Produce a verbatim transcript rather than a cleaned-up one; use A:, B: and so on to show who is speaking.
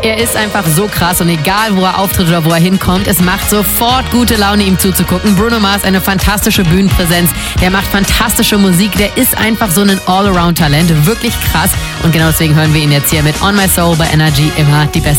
A: Er ist einfach so krass und egal, wo er auftritt oder wo er hinkommt, es macht sofort gute Laune, ihm zuzugucken. Bruno Mars, eine fantastische Bühnenpräsenz, der macht fantastische Musik, der ist einfach so ein Allround-Talent, wirklich krass. Und genau deswegen hören wir ihn jetzt hier mit On My Soul bei Energy, immer die beste